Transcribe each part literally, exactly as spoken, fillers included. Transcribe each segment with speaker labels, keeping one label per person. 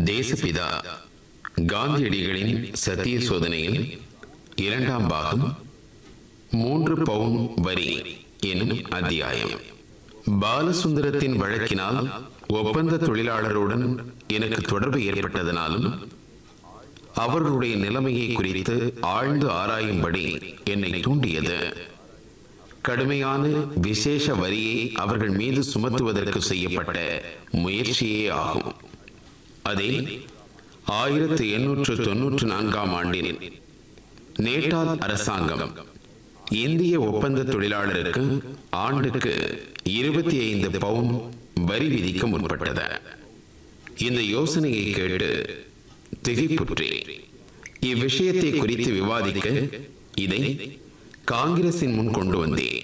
Speaker 1: தேசப்பிதா காந்தியடிகளின் சத்திய சோதனையில் இரண்டாம் பாகம் மூன்று பவுன் வரி எனும் அத்தியாயம். பாலசுந்தரத்தின் வழக்கினால் ஒப்பந்த தொழிலாளருடன் எனக்கு தொடர்பு ஏற்பட்டதனாலும் அவர்களுடைய நிலைமையை குறித்து ஆழ்ந்து ஆராயும்படி என்னை தூண்டியது. கடுமையான விசேஷ வரியை அவர்கள் மீது சுமத்துவதற்கு செய்யப்பட்ட முயற்சியே ஆகும். அதே ஆயிரத்தி எண்ணூற்று தொன்னூற்று நான்காம் ஆண்டில் நேட்டால் அரசாங்கம் இந்திய ஒப்பந்த தொழிலாளருக்கு ஆண்டுக்கு இருபத்தி ஐந்து பவுன் வரி விதிக்க முற்பட்டது. இந்த யோசனையை கேட்டு திகைப்புற்றே இவ்விஷயத்தை குறித்து விவாதிக்க இதை காங்கிரசின் முன் கொண்டு வந்தேன்.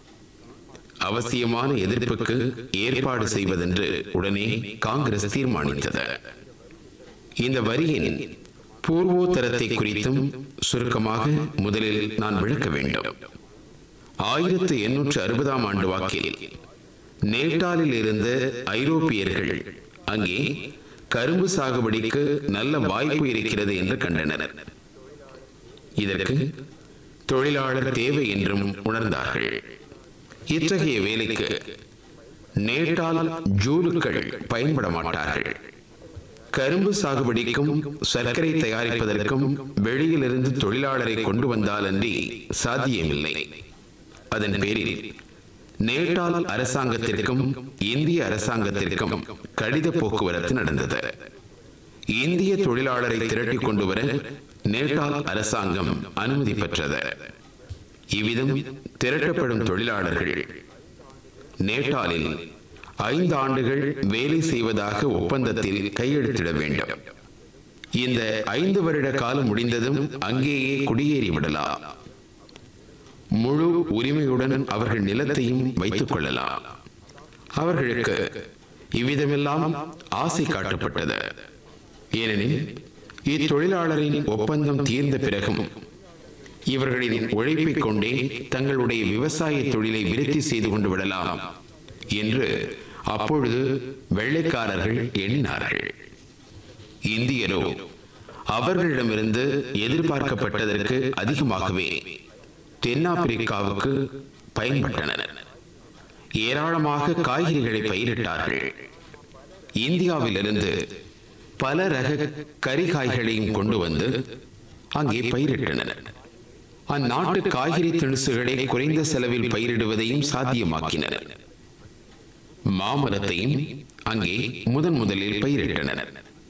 Speaker 1: அவசியமான எதிர்ப்புக்கு ஏற்பாடு செய்வதென்று உடனே காங்கிரஸ் தீர்மானித்தது. இந்த வரியின் பூர்வோத்தரத்தை குறித்தும் சுருக்கமாக முதலில் நான் விளக்க வேண்டும். ஆயிரத்தி எண்ணூற்று அறுபதாம் ஆண்டு வாக்கில் நேட்டாலில் இருந்த ஐரோப்பியர்கள் அங்கே கரும்பு சாகுபடிக்கு நல்ல வாய்ப்பு இருக்கிறது என்று கண்டனர். இதற்கு தொழிலாளர் தேவை என்றும் உணர்ந்தார்கள். இத்தகைய வேலைக்கு நேட்டால் ஜூலுக்கள் பயன்பட மாட்டார்கள். கரும்பு சாகுபடிக்கும் சர்க்கரை தயாரிப்பதற்கும் வெளியிலிருந்து தொழிலாளரை கொண்டு வந்தாலன்றி சாத்தியமில்லை. அதன் பேரில் நேட்டால் அரசாங்கத்திற்கும் இந்திய அரசாங்கத்திற்கும் கடித போக்குவரத்து நடந்தது. இந்திய தொழிலாளரை திரட்டி கொண்டு வர நேட்டால் அரசாங்கம் அனுமதி பெற்றது. இவ்விதம் திரட்டப்படும் தொழிலாளர்கள் நேட்டாலில் ஐந்து ஆண்டுகள் வேலை செய்வதாக ஒப்பந்தத்தில் கையெழுத்திட வேண்டும். இந்த ஐந்து வருட காலம் முடிந்ததும் அங்கேயே குடியேறி விடலாம். முழு உரிமையுடன் அவர்கள் நிலத்தையும் வைத்துக் கொள்ளலாம். அவர்களுக்கு இவ்விதமெல்லாம் ஆசை காட்டப்பட்டது. ஏனெனில் இத்தொழிலாளரின் ஒப்பந்தம் தீர்ந்த பிறகும் இவர்களின் உழைப்பை கொண்டே தங்களுடைய விவசாய தொழிலை விருத்தி செய்து கொண்டு விடலாம் என்று அப்பொழுது வெள்ளைக்காரர்கள் எண்ணினார்கள். இந்தியரோ அவர்களிடமிருந்து எதிர்பார்க்கப்பட்டதற்கு அதிகமாகவே தென்னாப்பிரிக்காவுக்கு பயன்பட்டனர். ஏராளமாக காய்கறிகளை பயிரிட்டார்கள். இந்தியாவிலிருந்து பல ரக கரிகாய்களையும் கொண்டு வந்து அங்கே பயிரிட்டனர். அந்நாட்டு காய்கறி திணுசுகளை குறைந்த செலவில் பயிரிடுவதையும் சாத்தியமாக்கினர். மாமரத்தையும் அங்கே முதன் முதலில் பயிரிட்டனர்.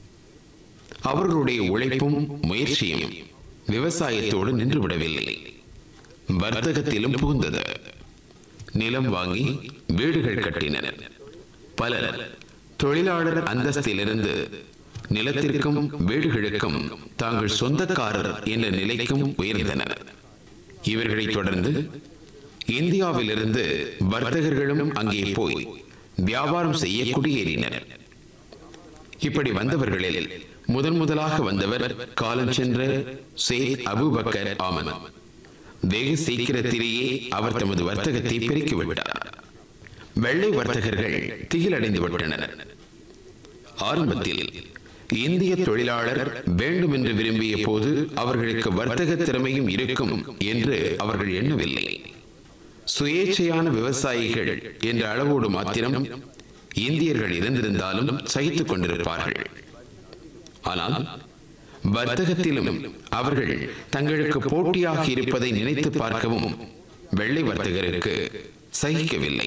Speaker 1: அவர்களுடைய உழைப்பும் முயற்சியும் விவசாயத்தோடு நின்றுவிடவில்லை, வர்த்தகத்திலும் புகுந்தது. நிலம் வாங்கி வீடுகள் கட்டினர். பலர் தொழிலாளர் அந்தஸ்திலிருந்து நிலத்திற்கும் வீடுகளுக்கும் தாங்கள் சொந்தக்காரர் என்ற நிலைக்கும் உயர்ந்தனர். இவர்களை தொடர்ந்து இந்தியாவிலிருந்து வர்த்தகர்களும் அங்கே போய் வியாபாரம் செய்ய குடியேறினர். இப்படி வந்தவர்களில் முதன் முதலாக வந்தவர் காலம் சென்ற சேத் அபூபக்கர் ஆமன். வெகு சீக்கிரத்திலேயே அவர் தமது வர்த்தகத்தை பெருக்கிவிட்டார். வெள்ளை வர்த்தகர்கள் திகிலடைந்து விட்டனர். ஆரம்பத்தில் இந்திய தொழிலாளர் வேண்டும் என்று விரும்பிய போது அவர்களுக்கு வர்த்தக திறமையும் இருக்கும் என்று அவர்கள் எண்ணவில்லை. சுயேட்சையான விவசாயிகள் என்ற அளவோடு மாத்திரம் இந்தியர்கள் இருந்திருந்தாலும் சகித்துக் கொண்டிருப்பார்கள். ஆனால் வர்த்தகத்திலும் அவர்கள் தங்களுக்கு போட்டியாக இருப்பதை நினைத்து பார்க்கவும் வெள்ளை வர்த்தகருக்கு சகிக்கவில்லை.